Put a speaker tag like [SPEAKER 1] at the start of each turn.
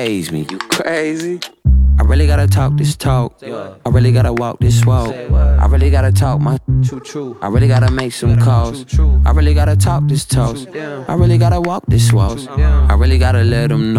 [SPEAKER 1] Haze me, you crazy? I really gotta talk this talk. I really gotta walk this walk. I really gotta talk my true. I really gotta make some calls. I really gotta talk this talk. I really gotta walk this walk. I really gotta let them know.